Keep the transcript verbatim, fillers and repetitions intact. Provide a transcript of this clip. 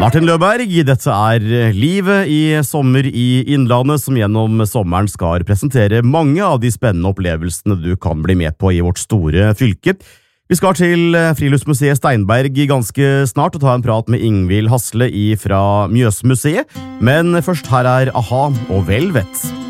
Martin Løberg, dette er Livet i sommer i Innlandet, som gjennom sommeren skal presentere mange av de spennende opplevelsene du kan bli med på i vårt store fylke. Vi skal til Friluftsmuseet Steinberg ganske snart og ta en prat med Ingvild Hasle fra Mjøsmuseet, men først her er A-ha og Velvet.